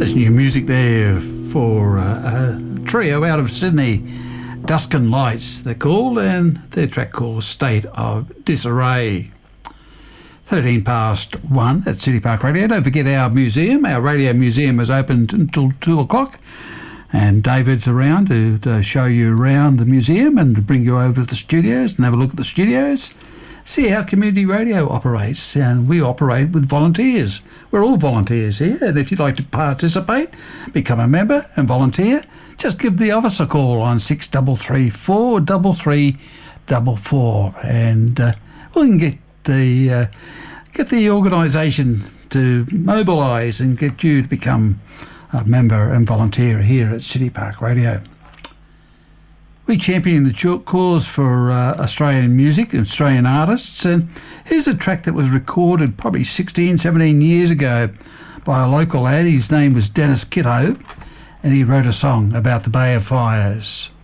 There's new music there for a trio out of Sydney, Duskin Lights they're called, and their track called State of Disarray. 13 past 1 at City Park Radio. Don't forget our museum, our radio museum is open until 2 o'clock, and David's around to show you around the museum and to bring you over to the studios and have a look at the studios. See how community radio operates, and we operate with volunteers. We're all volunteers here, and if you'd like to participate, become a member and volunteer, just give the office a call on 6334 3344, and we can get the organisation to mobilise and get you to become a member and volunteer here at City Park Radio. We champion the cause for Australian music, Australian artists, and here's a track that was recorded probably 16, 17 years ago by a local lad. His name was Dennis Kitto, and he wrote a song about the Bay of Fires.